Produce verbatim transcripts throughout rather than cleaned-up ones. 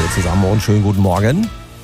zusammen und schönen guten Morgen.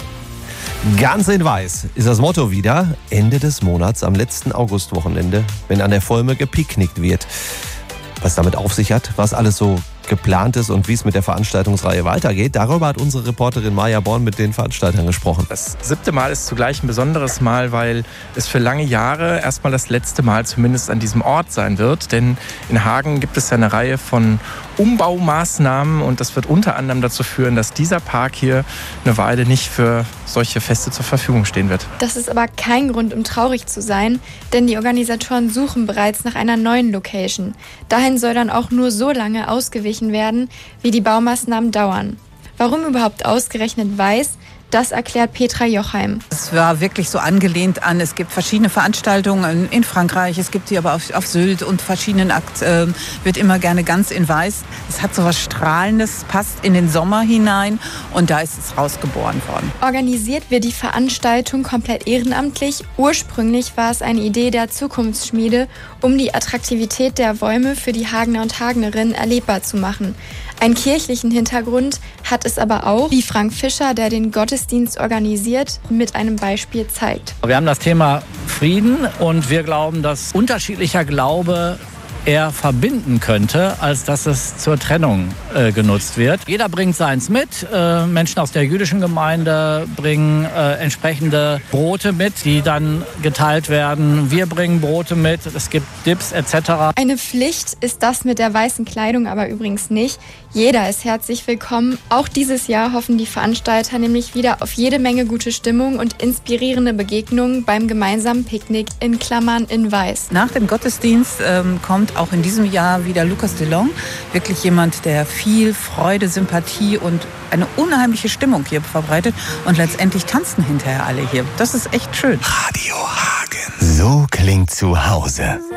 Ganz in weiß ist das Motto wieder. Ende des Monats, am letzten Augustwochenende, wenn an der Volme gepicknickt wird. Was damit auf sich hat, was alles so geplant ist und wie es mit der Veranstaltungsreihe weitergeht, darüber hat unsere Reporterin Maja Born mit den Veranstaltern gesprochen. Das siebte Mal ist zugleich ein besonderes Mal, weil es für lange Jahre erstmal das letzte Mal zumindest an diesem Ort sein wird. Denn in Hagen gibt es ja eine Reihe von Umbaumaßnahmen und das wird unter anderem dazu führen, dass dieser Park hier eine Weile nicht für solche Feste zur Verfügung stehen wird. Das ist aber kein Grund, um traurig zu sein, denn die Organisatoren suchen bereits nach einer neuen Location. Dahin soll dann auch nur so lange ausgewichen werden, wie die Baumaßnahmen dauern. Warum überhaupt ausgerechnet Weiß? Das erklärt Petra Jochheim. Es war wirklich so angelehnt an, es gibt verschiedene Veranstaltungen in Frankreich, es gibt sie aber auf, auf Sylt und verschiedenen Akt, äh, wird immer gerne ganz in Weiß. Es hat so was Strahlendes, passt in den Sommer hinein und da ist es rausgeboren worden. Organisiert wird die Veranstaltung komplett ehrenamtlich. Ursprünglich war es eine Idee der Zukunftsschmiede, um die Attraktivität der Bäume für die Hagener und Hagenerinnen erlebbar zu machen. Einen kirchlichen Hintergrund hat es aber auch, wie Frank Fischer, der den Gottesdienst organisiert, mit einem Beispiel zeigt. Wir haben das Thema Frieden und wir glauben, dass unterschiedlicher Glaube eher verbinden könnte, als dass es zur Trennung äh, genutzt wird. Jeder bringt seins mit. Äh, Menschen aus der jüdischen Gemeinde bringen äh, entsprechende Brote mit, die dann geteilt werden. Wir bringen Brote mit. Es gibt Dips et cetera. Eine Pflicht ist das mit der weißen Kleidung aber übrigens nicht. Jeder ist herzlich willkommen. Auch dieses Jahr hoffen die Veranstalter nämlich wieder auf jede Menge gute Stimmung und inspirierende Begegnungen beim gemeinsamen Picknick in Klammern in Weiß. Nach dem Gottesdienst ähm, kommt auch in diesem Jahr wieder Lukas Delong, wirklich jemand, der viel Freude, Sympathie und eine unheimliche Stimmung hier verbreitet und letztendlich tanzen hinterher alle hier. Das ist echt schön. Radio Hagen. So klingt zu Hause.